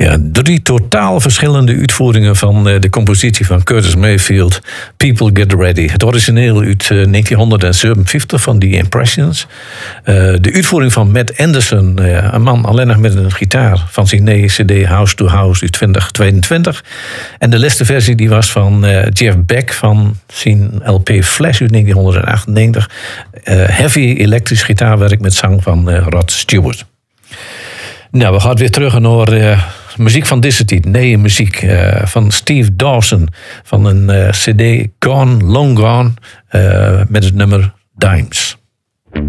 Ja, 3 totaal verschillende uitvoeringen van de compositie van Curtis Mayfield, People Get Ready. Het origineel uit 1957 van The Impressions. De uitvoering van Matt Anderson, een man alleen nog met een gitaar, van zijn nieuwe CD House to House uit 2022. En de laatste versie die was van Jeff Beck van zijn LP Flash uit 1998. Heavy elektrisch gitaarwerk met zang van Rod Stewart. Nou, we gaan weer terug naar muziek van deze tijd. Nee, muziek van Steve Dawson. Van een CD Gone, Long Gone. Met het nummer Dimes.